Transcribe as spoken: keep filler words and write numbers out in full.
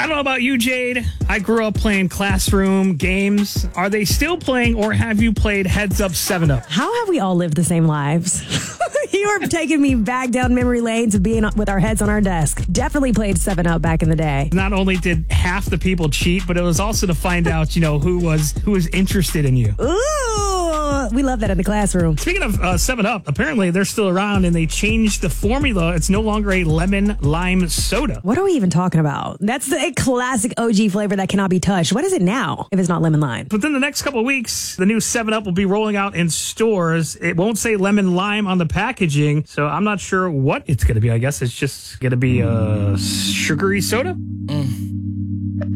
don't know about you, Jade. I grew up playing classroom games. Are they still playing, or have you played Heads Up seven Up? How have we all lived the same lives? You are taking me back down memory lanes of being with our heads on our desk. Definitely played seven Up back in the day. Not only did half the people cheat, but it was also to find out, you know, who was who was interested in you. Ooh, we love that in the classroom. Speaking of uh, seven Up, apparently they're still around, and they changed the formula. It's no longer a lemon lime soda. What are we even talking about? That's the classic O G flavor that cannot be touched. What is it now if it's not lemon lime? Within the next couple of weeks, the new seven Up will be rolling out in stores. It won't say lemon lime on the packaging, so I'm not sure what it's going to be. I guess it's just going to be a sugary soda. Mm.